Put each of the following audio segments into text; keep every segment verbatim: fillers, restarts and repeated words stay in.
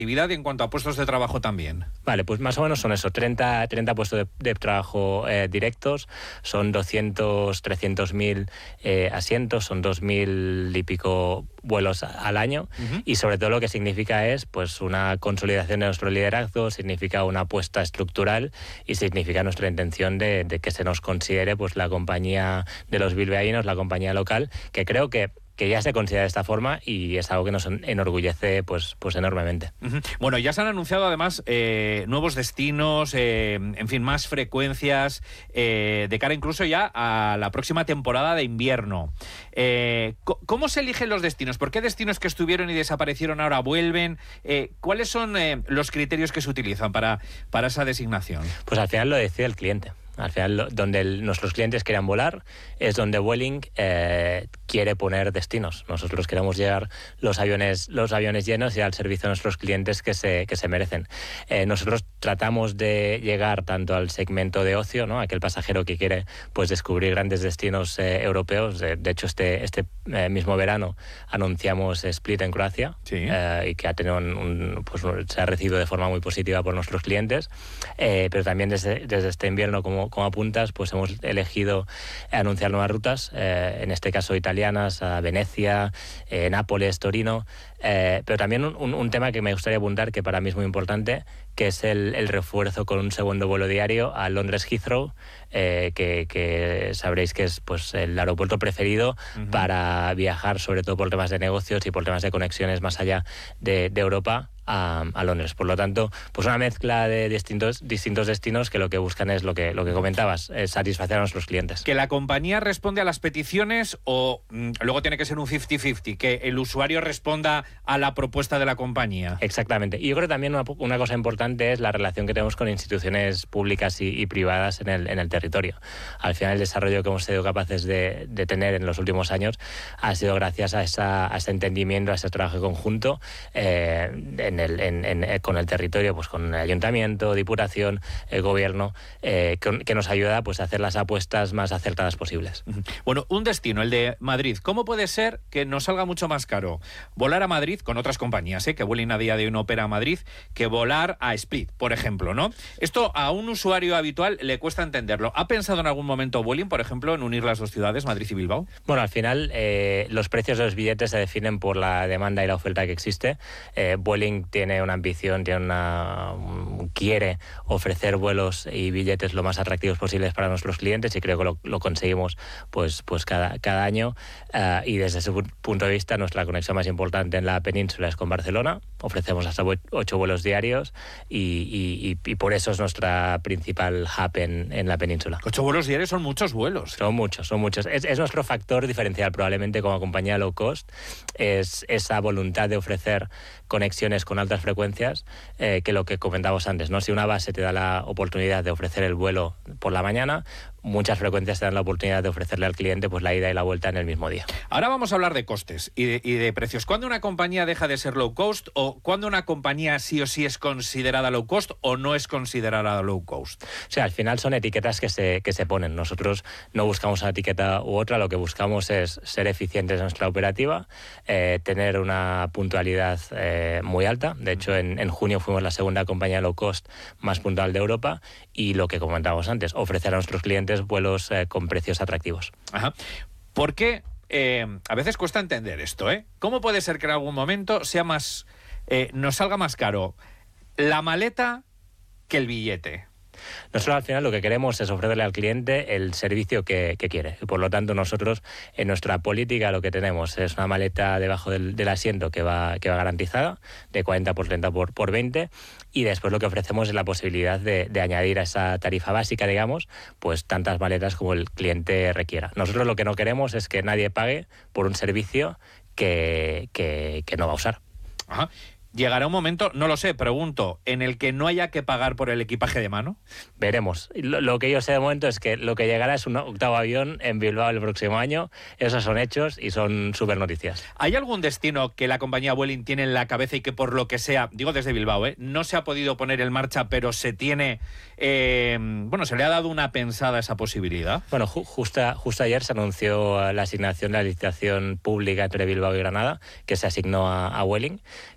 actividad y en cuanto a puestos de trabajo también. Vale, pues más o menos son eso, treinta, treinta puestos de, de trabajo eh, directos, son doscientos, trescientos mil eh, asientos, son dos mil y pico vuelos al año, uh-huh. y sobre todo lo que significa es pues una consolidación de nuestro liderazgo, significa una apuesta estructural y significa nuestra intención de, de que se nos considere pues la compañía de los bilbaínos, la compañía local, que creo que que ya se considera de esta forma y es algo que nos enorgullece pues, pues enormemente. Uh-huh. Bueno, ya se han anunciado además eh, nuevos destinos, eh, en fin, más frecuencias, eh, de cara incluso ya a la próxima temporada de invierno. Eh, ¿Cómo se eligen los destinos? ¿Por qué destinos que estuvieron y desaparecieron ahora vuelven? Eh, ¿Cuáles son eh, los criterios que se utilizan para, para esa designación? Pues al final lo decide el cliente. Al final, donde el, nuestros clientes quieran volar es donde Vueling eh, quiere poner destinos. Nosotros queremos llevar los aviones, los aviones llenos y al servicio de nuestros clientes que se, que se merecen. Eh, nosotros tratamos de llegar tanto al segmento de ocio, ¿no? Aquel pasajero que quiere pues descubrir grandes destinos eh, europeos. De, de hecho, este, este eh, mismo verano anunciamos Split en Croacia, sí. eh, y que ha tenido un, un, pues, se ha recibido de forma muy positiva por nuestros clientes. Eh, pero también desde, desde este invierno, como como apuntas, pues hemos elegido anunciar nuevas rutas, eh, en este caso italianas, a Venecia, eh, Nápoles, Torino, eh, pero también un, un tema que me gustaría apuntar, que para mí es muy importante, que es el, el refuerzo con un segundo vuelo diario a Londres Heathrow, eh, que, que sabréis que es pues el aeropuerto preferido uh-huh. para viajar, sobre todo por temas de negocios y por temas de conexiones más allá de, de Europa. A, a Londres. Por lo tanto, pues una mezcla de distintos, distintos destinos que lo que buscan es lo que, lo que comentabas, es satisfacer a nuestros clientes. ¿Que la compañía responde a las peticiones o mm, luego tiene que ser un cincuenta cincuenta? ¿Que el usuario responda a la propuesta de la compañía? Exactamente. Y yo creo que también una, una cosa importante es la relación que tenemos con instituciones públicas y, y privadas en el, en el territorio. Al final, el desarrollo que hemos sido capaces de, de tener en los últimos años ha sido gracias a, esa, a ese entendimiento, a ese trabajo conjunto eh, en el, en, en, con el territorio, pues con el ayuntamiento, diputación, el gobierno, eh, que, que nos ayuda pues a hacer las apuestas más acertadas posibles. Bueno, un destino, el de Madrid. ¿Cómo puede ser que nos salga mucho más caro volar a Madrid con otras compañías, eh, que Vueling a día de hoy no opera a Madrid, que volar a Split, por ejemplo, ¿no? Esto a un usuario habitual le cuesta entenderlo. ¿Ha pensado en algún momento Vueling, por ejemplo, en unir las dos ciudades, Madrid y Bilbao? Bueno, al final eh, los precios de los billetes se definen por la demanda y la oferta que existe. Eh, Vueling tiene una ambición, tiene una, um, quiere ofrecer vuelos y billetes lo más atractivos posibles para nuestros clientes y creo que lo, lo conseguimos pues, pues cada, cada año. Uh, y desde ese punto de vista, nuestra conexión más importante en la península es con Barcelona. Ofrecemos hasta ocho vuelos diarios y, y, y, y por eso es nuestra principal hub en, en la península. Ocho vuelos diarios son muchos vuelos. Son muchos, son muchos. Es, es nuestro factor diferencial probablemente como compañía low cost, es esa voluntad de ofrecer conexiones con altas frecuencias, eh, que lo que comentábamos antes, ¿no? Si una base te da la oportunidad de ofrecer el vuelo por la mañana, muchas frecuencias te dan la oportunidad de ofrecerle al cliente pues la ida y la vuelta en el mismo día. Ahora vamos a hablar de costes y de, y de precios. ¿Cuándo una compañía deja de ser low cost o cuándo una compañía sí o sí es considerada low cost o no es considerada low cost? O sea, al final son etiquetas que se, que se ponen. Nosotros no buscamos una etiqueta u otra, lo que buscamos es ser eficientes en nuestra operativa, eh, tener una puntualidad eh, muy alta. De hecho, en, en junio fuimos la segunda compañía low cost más puntual de Europa y lo que comentábamos antes, ofrecer a nuestros clientes vuelos eh, con precios atractivos. Ajá. ¿Por qué? Eh, a veces cuesta entender esto, ¿eh? ¿Cómo puede ser que en algún momento sea más, eh, nos salga más caro la maleta que el billete? Nosotros al final lo que queremos es ofrecerle al cliente el servicio que, que quiere. Y por lo tanto nosotros en nuestra política lo que tenemos es una maleta debajo del, del asiento que va, que va garantizada de cuarenta por treinta por, por veinte y después lo que ofrecemos es la posibilidad de, de añadir a esa tarifa básica, digamos, pues tantas maletas como el cliente requiera. Nosotros lo que no queremos es que nadie pague por un servicio que, que, que no va a usar. Ajá. ¿Llegará un momento, no lo sé, pregunto, en el que no haya que pagar por el equipaje de mano? Veremos. Lo, lo que yo sé de momento es que lo que llegará es un octavo avión en Bilbao el próximo año. Esos son hechos y son súper noticias. ¿Hay algún destino que la compañía Vueling tiene en la cabeza y que por lo que sea, digo desde Bilbao, ¿eh? no se ha podido poner en marcha, pero se tiene, eh, bueno, se le ha dado una pensada a esa posibilidad? Bueno, ju justo, justo ayer se anunció la asignación de la licitación pública entre Bilbao y Granada, que se asignó a, a Vueling, que son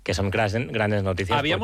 grandes noticias. Había